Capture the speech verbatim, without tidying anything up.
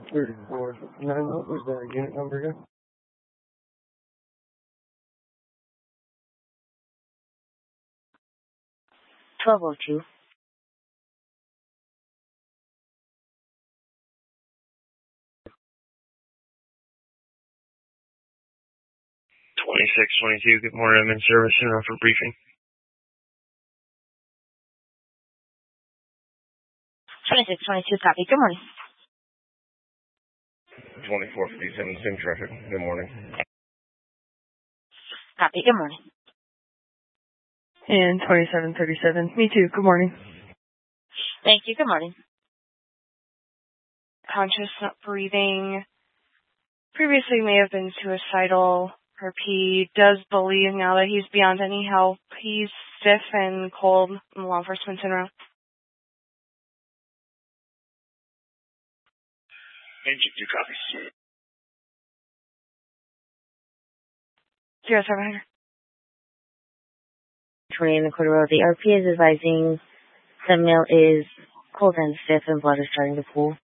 thirty-four. Nine, what was the unit number again? twelve oh two. twenty-six twenty-two, good morning. I'm in service and for briefing. twenty-six twenty-two, copy. Good morning. twenty-four fifty-seven, same traffic. Good morning. Copy. Good morning. And twenty-seven thirty-seven, me too. Good morning. Thank you. Good morning. Conscious, not breathing. Previously may have been suicidal. Herb, he does believe now that he's beyond any help. He's stiff and cold. Law enforcement's en route. Engine two copies. Zero seven hundred. twenty in the quarter road. The R P is advising the male is cold and stiff and blood is starting to pool.